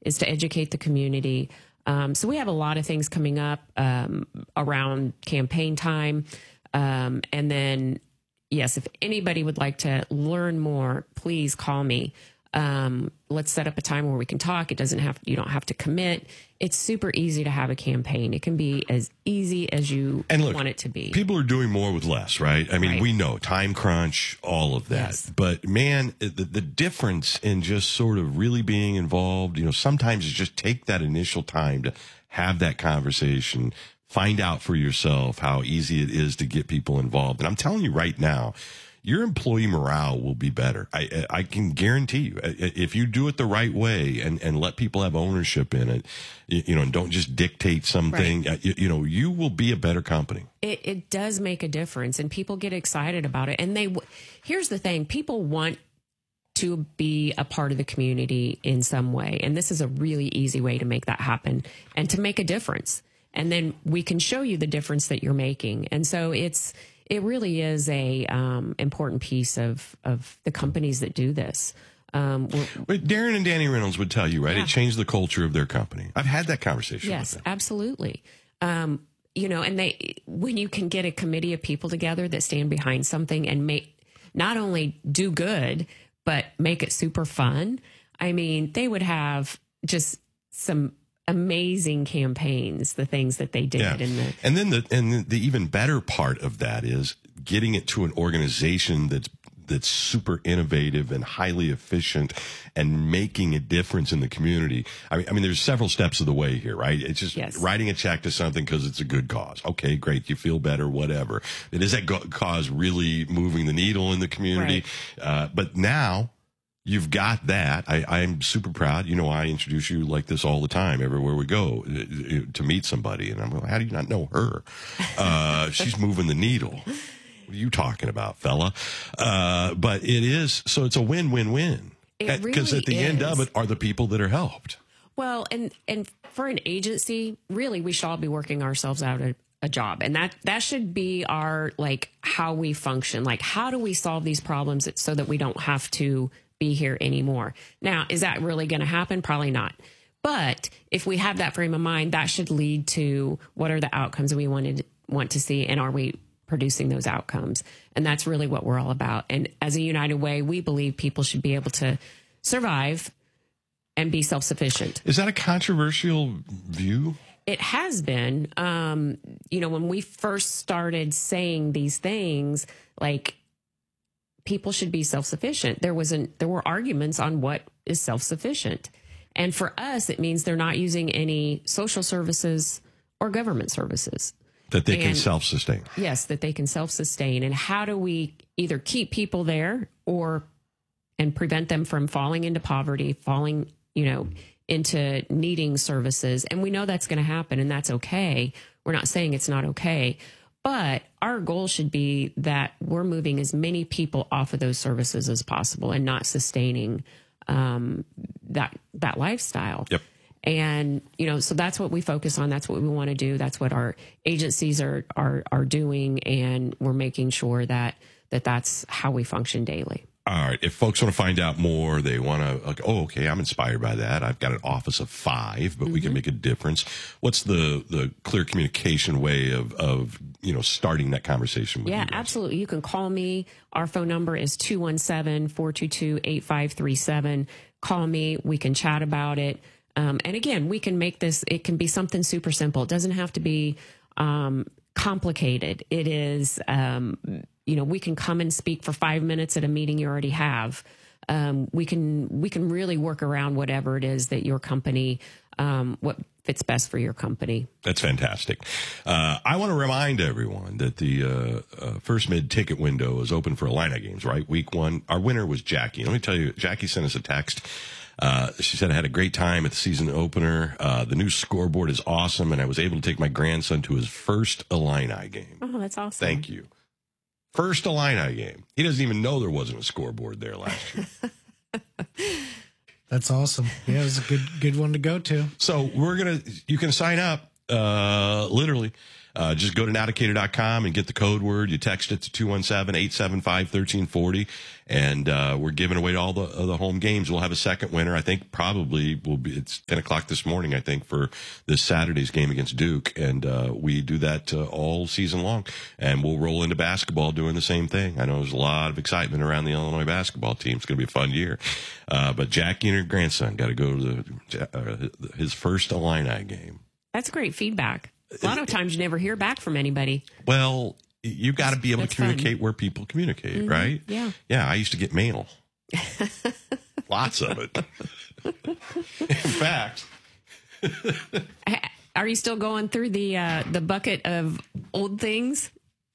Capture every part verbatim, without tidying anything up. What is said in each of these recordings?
is to educate the community. Um, so we have a lot of things coming up um, around campaign time. Um, and then, yes, if anybody would like to learn more, please call me. Um, let's set up a time where we can talk. It doesn't have, you don't have to commit. It's super easy to have a campaign. It can be as easy as you and look, want it to be. People are doing more with less, right? I mean, right. we know time crunch, all of that. Yes. But man, the, the difference in just sort of really being involved, you know, sometimes it's just take that initial time to have that conversation, find out for yourself how easy it is to get people involved. And I'm telling you right now, your employee morale will be better. I I can guarantee you, if you do it the right way and, and let people have ownership in it, you, you know, and don't just dictate something, right. you, you know, you will be a better company. It, it does make a difference, and people get excited about it. And they, here's the thing, people want to be a part of the community in some way. And this is a really easy way to make that happen and to make a difference. And then we can show you the difference that you're making. And so it's, It really is a um, important piece of, of the companies that do this. Um, Wait, Darren and Danny Reynolds would tell you, right? Yeah. It changed the culture of their company. I've had that conversation yes, with them. absolutely. Um, you know, and they, when you can get a committee of people together that stand behind something and make, not only do good, but make it super fun. I mean, they would have just some amazing campaigns, the things that they did. Yeah. In the, and then the and the even better part of that is getting it to an organization that's that's super innovative and highly efficient and making a difference in the community. I mean, I mean, there's several steps of the way here, right? It's just yes. writing a check to something because it's a good cause. Okay, great. You feel better, whatever. But is that go- cause really moving the needle in the community? Right. Uh, but now, you've got that. I, I'm super proud. You know, I introduce you like this all the time, everywhere we go, to meet somebody. And I'm like, how do you not know her? Uh, she's moving the needle. What are you talking about, fella? Uh, but it is, so it's a win-win-win. It Because really at the is. end of it are the people that are helped. Well, and, and for an agency, really, we should all be working ourselves out a, a job. And that, that should be our, like, how we function. Like, how do we solve these problems so that we don't have to be here anymore? Now, is that really going to happen? Probably not. But if we have that frame of mind, that should lead to what are the outcomes we wanted want to see, and are we producing those outcomes? And that's really what we're all about. And as a United Way, we believe people should be able to survive and be self-sufficient. Is that a controversial view? It has been. Um, you know, when we first started saying these things, like, people should be self-sufficient, there wasn't, there were arguments on what is self-sufficient. And for us, it means they're not using any social services or government services. That they and, can self-sustain. Yes, that they can self-sustain. And how do we either keep people there or, and prevent them from falling into poverty, falling, you know, into needing services? And we know that's going to happen, and that's okay. We're not saying it's not okay. But our goal should be that we're moving as many people off of those services as possible and not sustaining um, that that lifestyle. Yep. And, you know, so that's what we focus on. That's what we want to do. That's what our agencies are are are doing. And we're making sure that that that's how we function daily. All right. If folks want to find out more, they want to, like, oh, okay, I'm inspired by that. I've got an office of five, but mm-hmm. we can make a difference. What's the, the clear communication way of, of, you know, starting that conversation with yeah, you guys? Absolutely. You can call me. Our phone number is two one seven, four two two, eight five three seven. Call me. We can chat about it. Um, and again, we can make this, it can be something super simple. It doesn't have to be um, complicated. It is, um, you know, we can come and speak for five minutes at a meeting you already have. Um, we can we can really work around whatever it is that your company, um, what fits best for your company. That's fantastic. Uh, I want to remind everyone that the uh, uh, First Mid ticket window is open for Illini games, right? Week one. Our winner was Jackie. Let me tell you, Jackie sent us a text. Uh, she said, I had a great time at the season opener. Uh, the new scoreboard is awesome, and I was able to take my grandson to his first Illini game. Oh, that's awesome. Thank you. First Illini game. He doesn't even know there wasn't a scoreboard there last year. That's awesome. Yeah, it was a good good one to go to. So we're going to, you can sign up Uh, literally. Uh, just go to now decatur dot com and get the code word. You text it to two one seven, eight seven five, one three four zero. And, uh, we're giving away all the, uh, the home games. We'll have a second winner. I think probably will be, it's ten o'clock this morning, I think, for this Saturday's game against Duke. And, uh, we do that uh, all season long. And we'll roll into basketball doing the same thing. I know there's a lot of excitement around the Illinois basketball team. It's going to be a fun year. Uh, but Jackie and her grandson got to go to the, uh, his first Illini game. That's great feedback. A lot of times you never hear back from anybody. Well, you got to be able That's to communicate fun. where people communicate, Mm-hmm. right? Yeah. Yeah, I used to get mail. Lots of it. In fact. Are you still going through the uh, the bucket of old things?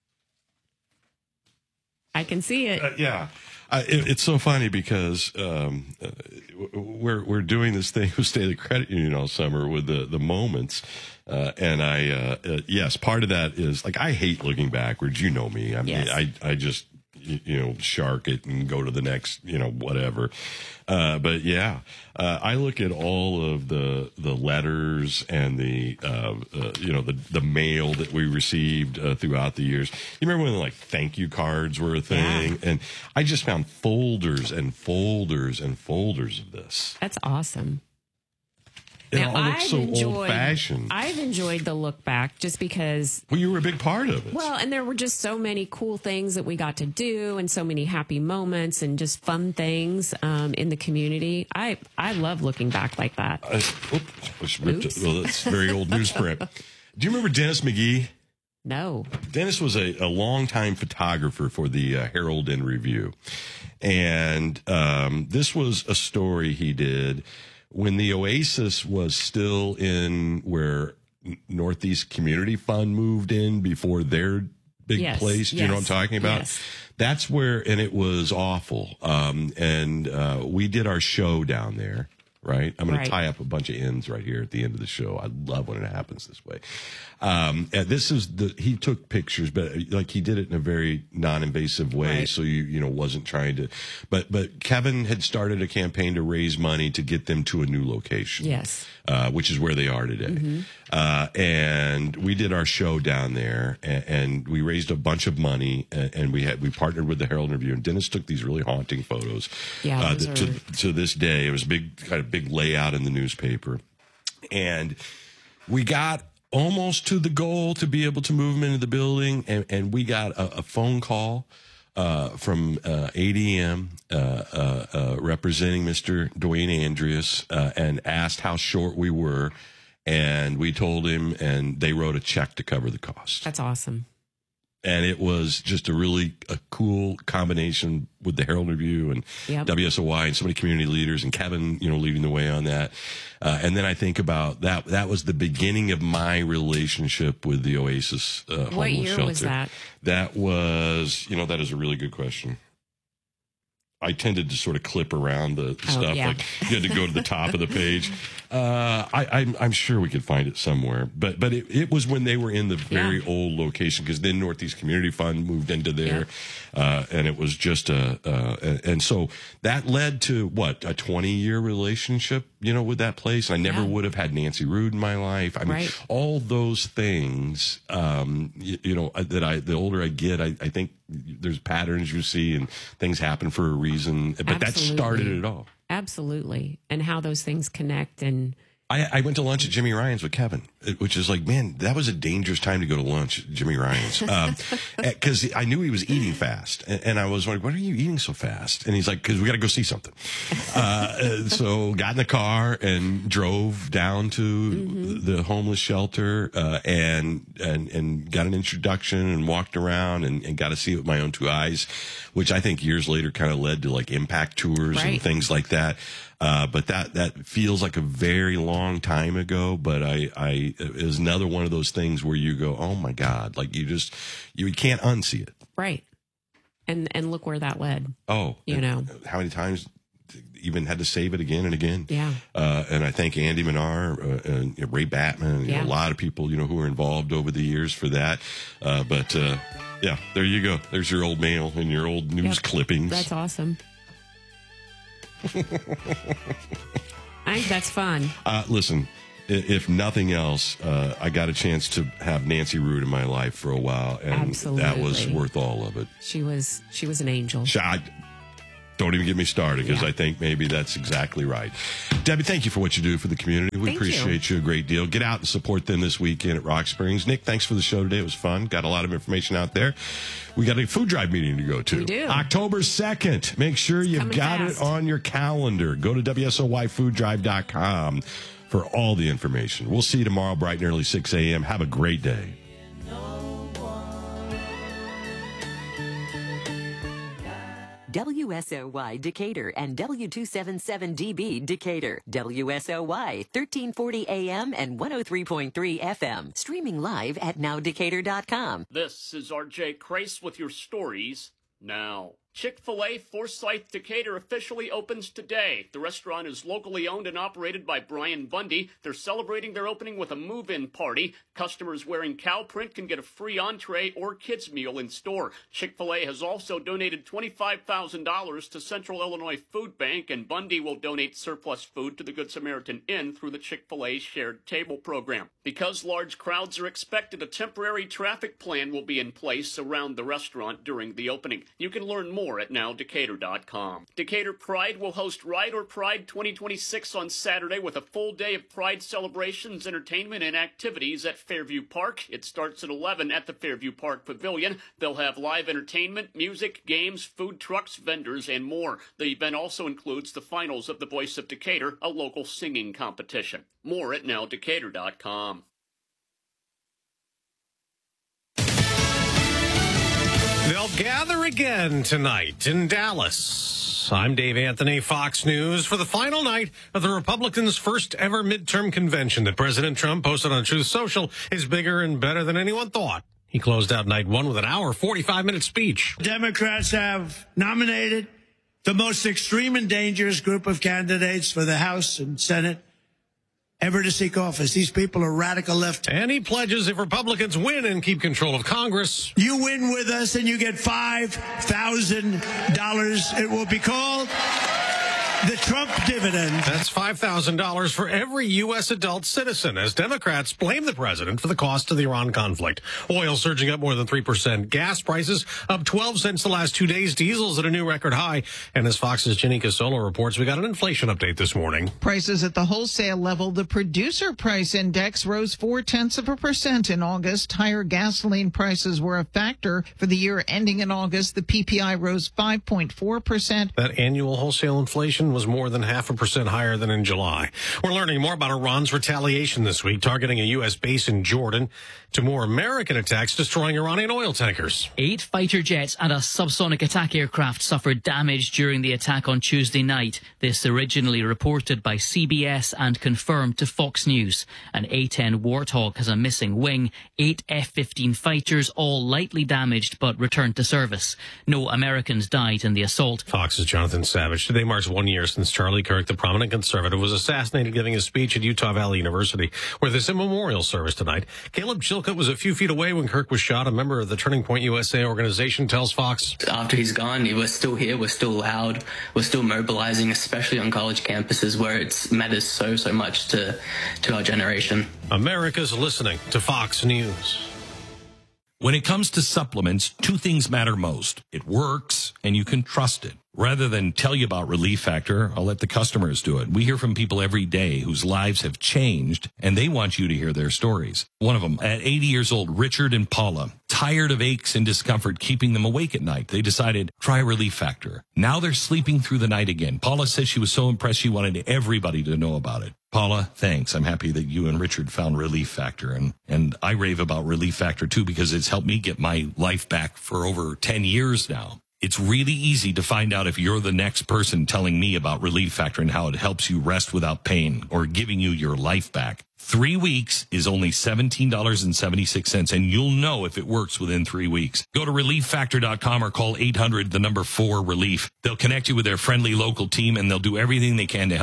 I can see it. Uh, yeah. Uh, it, it's so funny because um, uh, we're we're doing this thing with State of the Credit Union all summer with the the moments, uh, and I uh, uh, yes, part of that is like I hate looking backwards. You know me. I mean, Yes. I I just you know shark it and go to the next you know whatever. Uh, but yeah, uh, I look at all of the the letters and the uh, uh, you know the the mail that we received uh, throughout the years. You remember when like thank you cards were a thing, Yeah. and I just found folders and folders and folders of this. That's awesome. It Now, all looks I've so enjoyed, old fashioned. I've enjoyed the look back just because, Well, you were a big part of it. well, and there were just so many cool things that we got to do and so many happy moments and just fun things um, in the community. I, I love looking back like that. I, oops, just ripped it. Oops. Well, that's very old newsprint. Do you remember Dennis McGee? No. Dennis was a, a longtime photographer for the uh, Herald and Review. And um, this was a story he did when the Oasis was still in where Northeast Community Fund moved in before their big Yes, place. Do you know what I'm yes, talking about? yes. That's where, and it was awful. Um, and uh, we did our show down there. Right. I'm going Right. to tie up a bunch of ends right here at the end of the show. I love when it happens this way. Um, and this is the, he took pictures, but like he did it in a very non-invasive way. Right. So you, you know, wasn't trying to, but, but Kevin had started a campaign to raise money to get them to a new location. Yes. Uh, which is where they are today. Mm-hmm. Uh, and we did our show down there and, and we raised a bunch of money and, and we had, we partnered with the Herald and Review, and Dennis took these really haunting photos. Yeah, Uh, those that- to, are- to this day, it was a big, kind of big layout in the newspaper. And we got almost to the goal to be able to move them into the building. And, and we got a, a phone call uh, from uh, A D M uh, uh, uh, representing Mister Dwayne Andreas uh, and asked how short we were. And we told him, and they wrote a check to cover the cost. That's awesome. And it was just a really a cool combination with the Herald Review and Yep. W S O Y and so many community leaders and Kevin, you know, leading the way on that. Uh, and then I think about that. That was the beginning of my relationship with the Oasis uh, homeless What year shelter. was that? That was, you know, that is a really good question. I tended to sort of clip around the Oh, stuff. yeah. Like you had to go to the top of the page. Uh, I, I'm, I'm sure we could find it somewhere, but but it, it was when they were in the very Yeah. old location because then Northeast Community Fund moved into there, uh, and it was just a uh, and, and so that led to what a twenty year relationship, you know, with that place. And I never Yeah. would have had Nancy Rude in my life. I mean, Right. all those things, um, you, you know, that I the older I get, I, I think there's patterns you see and things happen for a reason. But that Absolutely. started it all. Absolutely. And how those things connect. And I, I went to lunch at Jimmy Ryan's with Kevin, which is like, man, that was a dangerous time to go to lunch at Jimmy Ryan's. Um, cause I knew he was eating fast. And, and I was like, why are you eating so fast? And he's like, cause we got to go see something. Uh, so got in the car and drove down to mm-hmm. the homeless shelter, uh, and, and, and got an introduction and walked around and, and got to see it with my own two eyes, which I think years later kind of led to like impact tours Right. and things like that. Uh, but that, that feels like a very long time ago, but I, I, it is another one of those things where you go, oh my God, like you just, you can't unsee it. right. And and look where that led. Oh, You and know. how many times even had to save it again and again. Yeah. Uh, and I thank Andy Minar, uh, and you know, Ray Batman, you Yeah. know, a lot of people, you know, who were involved over the years for that. Uh, but, uh, yeah, there you go. There's your old mail and your old news Yep. clippings. That's awesome. I think that's fun. Uh, listen, if nothing else, uh, I got a chance to have Nancy Root in my life for a while, and Absolutely. that was worth all of it. She was she was an angel. She, I, don't even get me started, because Yeah. I think maybe that's exactly right. Debbie, thank you for what you do for the community. We Thank appreciate you. you a great deal. Get out and support them this weekend at Rock Springs. Nick, thanks for the show today. It was fun. Got a lot of information out there. We got a food drive meeting to go to. We do. October second. Make sure you've coming got fast. it on your calendar. Go to W S O Y food drive dot com for all the information. We'll see you tomorrow bright and early, six a.m. Have a great day. W S O Y Decatur and W two seventy-seven D B Decatur. W S O Y, thirteen forty A M and one oh three point three F M. Streaming live at now decatur dot com. This is R J Crace with your stories now. Chick-fil-A Forsyth Decatur officially opens today. The restaurant is locally owned and operated by Brian Bundy. They're celebrating their opening with a move-in party. Customers wearing cow print can get a free entree or kids meal in store. Chick-fil-A has also donated twenty-five thousand dollars to Central Illinois Food Bank, and Bundy will donate surplus food to the Good Samaritan Inn through the Chick-fil-A Shared Table program. Because large crowds are expected, a temporary traffic plan will be in place around the restaurant during the opening. You can learn more at now decatur dot com. Decatur Pride will host Ride or Pride twenty twenty-six on Saturday with a full day of Pride celebrations, entertainment, and activities at Fairview Park. It starts at eleven at the Fairview Park Pavilion. They'll have live entertainment, music, games, food trucks, vendors, and more. The event also includes the finals of The Voice of Decatur, a local singing competition. More at now decatur dot com. They'll gather again tonight in Dallas. I'm Dave Anthony, Fox News, for the final night of the Republicans' first ever midterm convention that President Trump posted on Truth Social is bigger and better than anyone thought. He closed out night one with an hour, forty-five minute speech. Democrats have nominated the most extreme and dangerous group of candidates for the House and Senate ever to seek office. These people are radical left. And he pledges if Republicans win and keep control of Congress, You win with us and you get five thousand dollars. It will be called the Trump dividend. that's five thousand dollars for every U S adult citizen, as Democrats blame the president for the cost of the Iran conflict. Oil surging up more than three percent. Gas prices up twelve cents the last two days. Diesel's at a new record high. And as Fox's Jenny Casolo reports, we got an inflation update this morning. Prices at the wholesale level. The producer price index rose four tenths of a percent in August. Higher gasoline prices were a factor. For the year ending in August, the P P I rose five point four percent. That annual wholesale inflation was more than half a percent higher than in July. We're learning more about Iran's retaliation this week, targeting a U S base in Jordan, to more American attacks destroying Iranian oil tankers. Eight fighter jets and a subsonic attack aircraft suffered damage during the attack on Tuesday night. This originally reported by C B S and confirmed to Fox News. An A ten Warthog has a missing wing. Eight F fifteen fighters, all lightly damaged but returned to service. No Americans died in the assault. Fox's Jonathan Savage. Today marks one year since Charlie Kirk, the prominent conservative, was assassinated giving a speech at Utah Valley University, where there's a memorial service tonight. Caleb Chilcutt was a few feet away when Kirk was shot. A member of the Turning Point U S A organization tells Fox, After he's gone, we're still here, we're still loud, we're still mobilizing, especially on college campuses where it matters so, so much to, to our generation. America's listening to Fox News. When it comes to supplements, two things matter most. It works, and you can trust it. Rather than tell you about Relief Factor, I'll let the customers do it. We hear from people every day whose lives have changed, and they want you to hear their stories. One of them, at eighty years old, Richard and Paula, tired of aches and discomfort keeping them awake at night. They decided, try Relief Factor. Now they're sleeping through the night again. Paula says she was so impressed she wanted everybody to know about it. Paula, thanks. I'm happy that you and Richard found Relief Factor, and, and I rave about Relief Factor too because it's helped me get my life back for over ten years now. It's really easy to find out if you're the next person telling me about Relief Factor and how it helps you rest without pain or giving you your life back. Three weeks is only seventeen dollars and seventy-six cents, and you'll know if it works within three weeks. Go to relief factor dot com or call eight hundred, the number four, relief. They'll connect you with their friendly local team, and they'll do everything they can to help.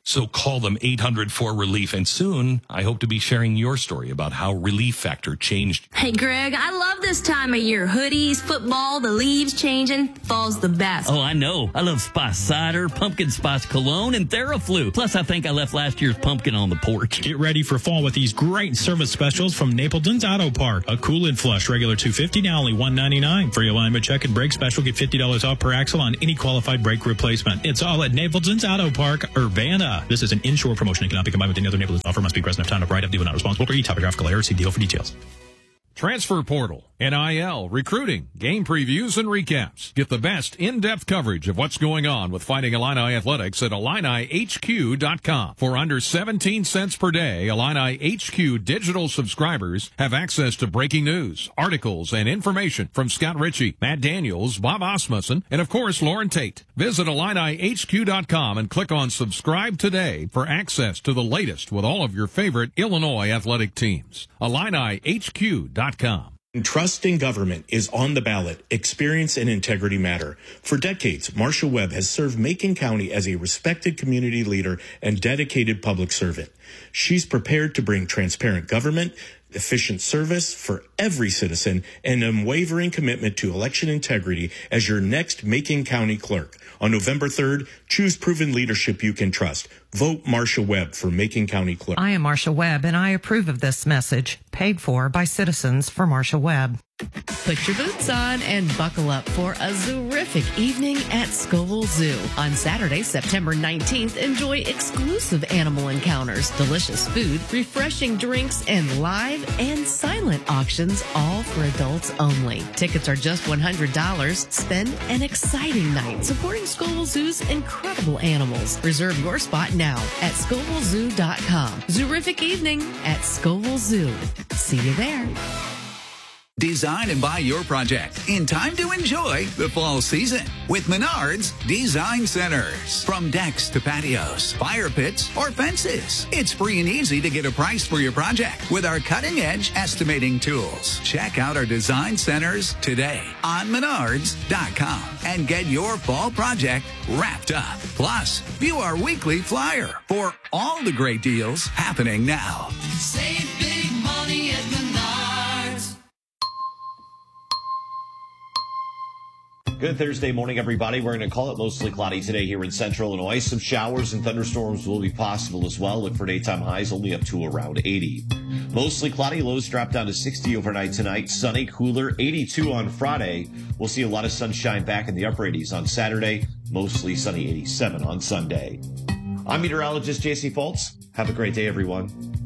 So call them eight hundred four relief, and soon I hope to be sharing your story about how Relief Factor changed. Hey, Greg, I love this time of year. Hoodies, football, the leaves changing. Fall's the best. Oh, I know. I love Spice Cider, Pumpkin Spice Cologne, and Theraflu. Plus, I think I left last year's pumpkin on the porch. Get ready for fall with these great service specials from Napleton's Auto Park. A cool and flush, regular two hundred fifty dollars, now only one hundred ninety-nine dollars. Free alignment check and brake special, get fifty dollars off per axle on any qualified brake replacement. It's all at Napleton's Auto Park, Urbana. This is an inshore promotion and cannot be combined with any other Napleton's offer. Must be present if time of write-up. Deal not responsible for e-topographical error. See deal for details. Transfer Portal, N I L, recruiting, game previews, and recaps. Get the best in-depth coverage of what's going on with Fighting Illini Athletics at Illini H Q dot com. For under seventeen cents per day, Illini H Q digital subscribers have access to breaking news, articles, and information from Scott Ritchie, Matt Daniels, Bob Osmussen, and of course, Lauren Tate. Visit Illini H Q dot com and click on Subscribe Today for access to the latest with all of your favorite Illinois athletic teams. Illini H Q dot com. Trust in government is on the ballot. Experience and integrity matter. For decades, Marsha Webb has served Macon County as a respected community leader and dedicated public servant. She's prepared to bring transparent government, efficient service for every citizen, and unwavering commitment to election integrity as your next Macon County clerk. On November third, choose proven leadership you can trust. Vote Marsha Webb for Macon County Clerk. I am Marsha Webb, and I approve of this message, paid for by citizens for Marsha Webb. Put your boots on and buckle up for a terrific evening at Scoville Zoo. On Saturday, September nineteenth, enjoy exclusive animal encounters, delicious food, refreshing drinks, and live and silent auctions, all for adults only. Tickets are just one hundred dollars. Spend an exciting night supporting Scoville Zoo's incredible animals. Reserve your spot now at Scoville Zoo dot com. Zoorific evening at Scoville Zoo. See you there. Design and buy your project in time to enjoy the fall season with Menards Design Centers. From decks to patios, fire pits, or fences, it's free and easy to get a price for your project with our cutting-edge estimating tools. Check out our design centers today on Menards dot com and get your fall project wrapped up. Plus, view our weekly flyer for all the great deals happening now. Save big money at Menards. Good Thursday morning, everybody. We're going to call it mostly cloudy today here in central Illinois. Some showers and thunderstorms will be possible as well. Look for daytime highs only up to around eighty. Mostly cloudy. Lows drop down to sixty overnight tonight. Sunny, cooler, eighty-two on Friday. We'll see a lot of sunshine back in the upper eighties on Saturday. Mostly sunny, eighty-seven on Sunday. I'm meteorologist J C Fultz. Have a great day, everyone.